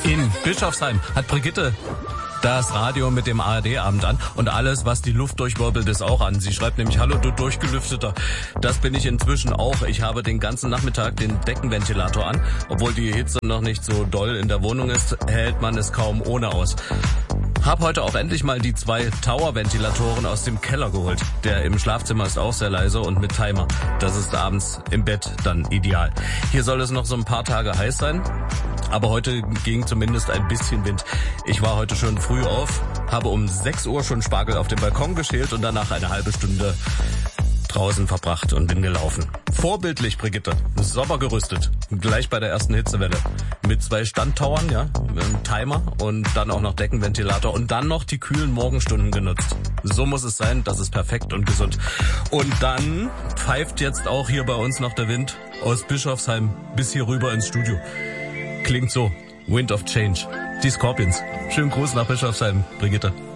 In Bischofsheim hat Brigitte das Radio mit dem ARD-Abend an und alles, was die Luft durchwirbelt, ist auch an. Sie schreibt nämlich, hallo du Durchgelüfteter. Das bin ich inzwischen auch. Ich habe den ganzen Nachmittag den Deckenventilator an. Obwohl die Hitze noch nicht so doll in der Wohnung ist, hält man es kaum ohne aus. Hab heute auch endlich mal die 2 Tower-Ventilatoren aus dem Keller geholt. Der im Schlafzimmer ist auch sehr leise und mit Timer. Das ist abends im Bett dann ideal. Hier soll es noch so ein paar Tage heiß sein, aber heute ging zumindest ein bisschen Wind. Ich war heute schon früh auf, habe um 6 Uhr schon Spargel auf dem Balkon geschält und danach eine halbe Stunde draußen verbracht und bin gelaufen. Vorbildlich, Brigitte. Sauber gerüstet. Gleich bei der ersten Hitzewelle. Mit 2 Standtauern, ja, mit einem Timer und dann auch noch Deckenventilator und dann noch die kühlen Morgenstunden genutzt. So muss es sein, das ist perfekt und gesund. Und dann pfeift jetzt auch hier bei uns noch der Wind aus Bischofsheim bis hier rüber ins Studio. Klingt so. Wind of Change. Die Scorpions. Schönen Gruß nach Bischofsheim, Brigitte.